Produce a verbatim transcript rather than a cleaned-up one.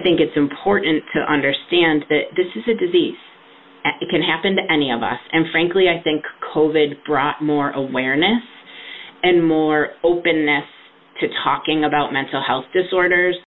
think it's important to understand that this is a disease. It can happen to any of us. And frankly, I think COVID brought more awareness and more openness to talking about mental health disorders